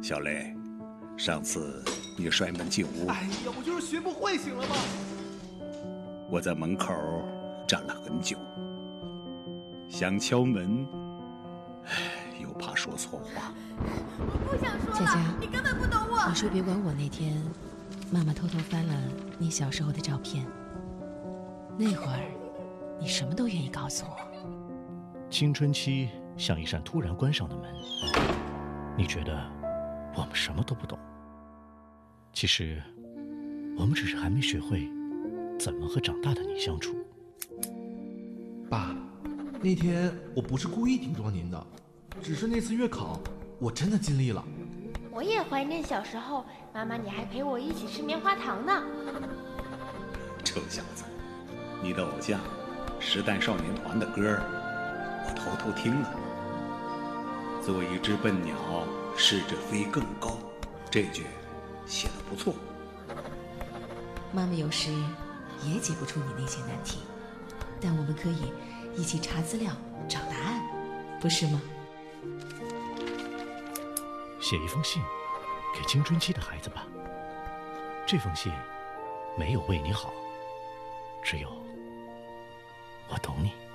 小雷，上次你摔门进屋， 哎呀，我就是学不会，行了吗？ 我在门口站了很久，想敲门，又怕说错话。 我不想说了， 佳佳， 你根本不懂我。 你说别管我那天，妈妈偷偷翻了你小时候的照片，那会儿你什么都愿意告诉我。 青春期像一扇突然关上的门，你觉得我们什么都不懂，其实我们只是还没学会怎么和长大的你相处。 爸，那天我不是故意顶撞您的，只是那次月考我真的尽力了。 我也怀念小时候，妈妈你还陪我一起吃棉花糖呢。 臭小子，你的偶像时代少年团的歌我偷偷听了。做一只笨鸟，试着飞更高，这句写得不错。 妈妈有时也解不出你那些难题，但我们可以一起查资料找答案，不是吗？ 写一封信给青春期的孩子吧，这封信没有为你好，只有我懂你。